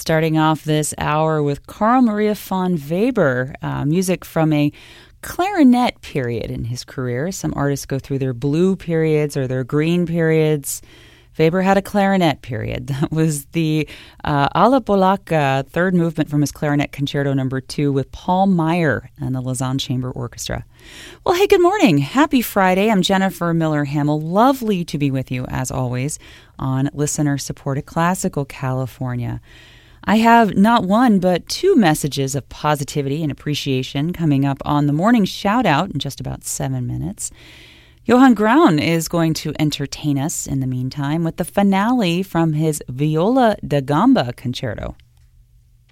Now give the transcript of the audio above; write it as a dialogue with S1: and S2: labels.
S1: Starting off this hour with Carl Maria von Weber, music from a clarinet period in his career. Some artists go through their blue periods or their green periods. Weber had a clarinet period. That was the Alla Polacca third movement from his Clarinet Concerto No. 2 with Paul Meyer and the Lausanne Chamber Orchestra. Well, hey, good morning. Happy Friday. I'm Jennifer Miller-Hamill. Lovely to be with you, as always, on listener-supported Classical California. I have not one, but two messages of positivity and appreciation coming up on the morning shout-out in just about 7 minutes. Johann Graun is going to entertain us in the meantime with the finale from his Viola da Gamba Concerto.